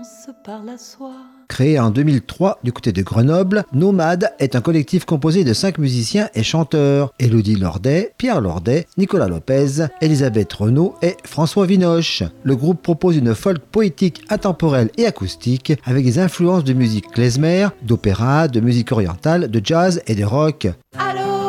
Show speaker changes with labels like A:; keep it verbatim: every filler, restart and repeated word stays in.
A: Par la soie.
B: Créé en deux mille trois du côté de Grenoble, Nomade est un collectif composé de cinq musiciens et chanteurs. Élodie Lordet, Pierre Lordet, Nicolas Lopez, Elisabeth Renaud et François Vinoche. Le groupe propose une folk poétique intemporelle et acoustique avec des influences de musique klezmer, d'opéra, de musique orientale, de jazz et de rock.